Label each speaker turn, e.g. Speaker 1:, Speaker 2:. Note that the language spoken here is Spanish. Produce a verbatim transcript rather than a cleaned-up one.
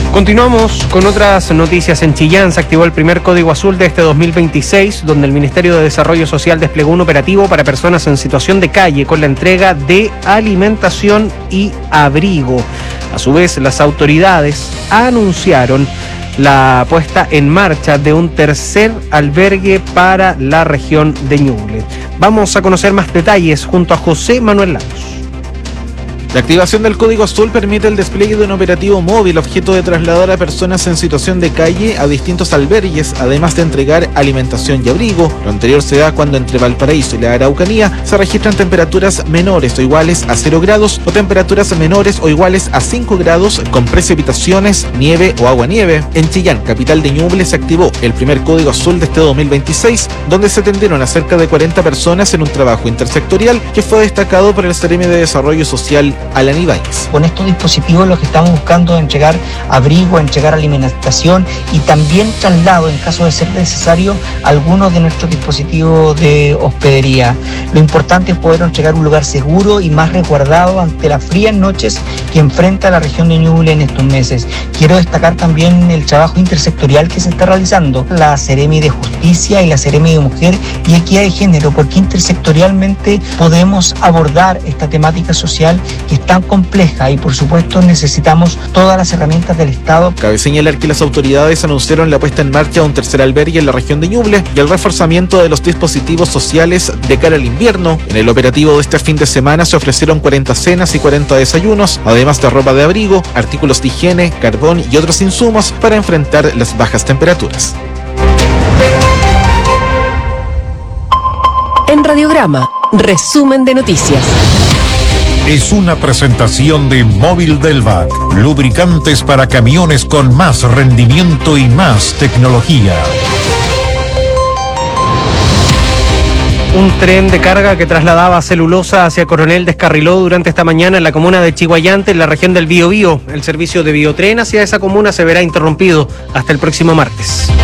Speaker 1: Continuamos con otras noticias. En Chillán se activó el primer código azul de este dos mil veintiséis, donde el Ministerio de Desarrollo Social desplegó un operativo para personas en situación de calle con la entrega de alimentación y abrigo. A su vez, las autoridades anunciaron la puesta en marcha de un tercer albergue para la región de Ñuble. Vamos a conocer más detalles junto a José Manuel Lagos.
Speaker 2: La activación del Código Azul permite el despliegue de un operativo móvil objeto de trasladar a personas en situación de calle a distintos albergues, además de entregar alimentación y abrigo. Lo anterior se da cuando entre Valparaíso y la Araucanía se registran temperaturas menores o iguales a cero grados o temperaturas menores o iguales a cinco grados con precipitaciones, nieve o aguanieve. En Chillán, capital de Ñuble, se activó el primer Código Azul de este dos mil veintiséis, donde se atendieron a cerca de cuarenta personas en un trabajo intersectorial que fue destacado por el Seremi de Desarrollo Social Alan Ibáñez.
Speaker 3: Con estos dispositivos lo que estamos buscando es entregar abrigo, entregar alimentación y también traslado, en caso de ser necesario, algunos de nuestros dispositivos de hospedería. Lo importante es poder entregar un lugar seguro y más resguardado ante las frías noches que enfrenta la región de Ñuble en estos meses. Quiero destacar también el trabajo intersectorial que se está realizando, la Seremi de Justicia y la Seremi de Mujer y Equidad de Género, porque intersectorialmente podemos abordar esta temática social que es tan compleja y por supuesto necesitamos todas las herramientas del Estado.
Speaker 2: Cabe señalar que las autoridades anunciaron la puesta en marcha de un tercer albergue en la región de Ñuble y el reforzamiento de los dispositivos sociales de cara al invierno. En el operativo de este fin de semana se ofrecieron cuarenta cenas y cuarenta desayunos, además de ropa de abrigo, artículos de higiene, carbón y otros insumos para enfrentar las bajas temperaturas.
Speaker 4: En Radiograma, resumen de noticias.
Speaker 5: Es una presentación de Móvil Delvac, lubricantes para camiones con más rendimiento y más tecnología.
Speaker 1: Un tren de carga que trasladaba celulosa hacia Coronel descarriló durante esta mañana en la comuna de Chiguayante, en la región del Biobío. El servicio de biotren hacia esa comuna se verá interrumpido hasta el próximo martes.